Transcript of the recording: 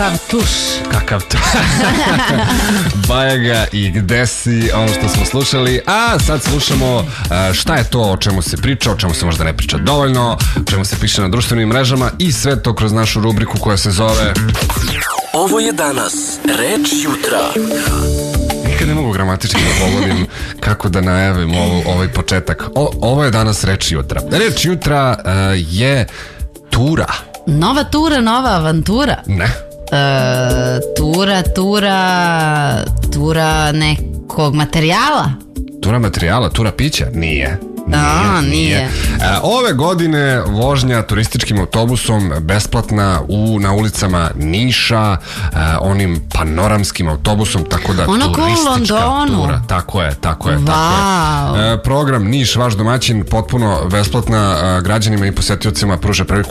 Kakav tuš. Bajaga i Gde si, ono što smo slušali. A sad slušamo šta je to o čemu se priča, o čemu se možda ne priča dovoljno, o čemu se piše na društvenim mrežama i sve to kroz našu rubriku koja se zove Ovo je danas Reč jutra. Nikad ne mogu gramatički da pogodim kako da najavim ovaj početak. Ovo je danas Reč jutra. Reč jutra je tura. Nova tura, nova avantura. Ne. Tura nekog materijala. Tura materijala, tura pića? Nije. Nije. Ove godine vožnja turističkim autobusom besplatna na ulicama Niša, onim panoramskim autobusom, tako da ono turistička tura. Tako je. Wow. Program Niš, vaš domaćin, potpuno besplatna, građanima i posetiocima pruža priliku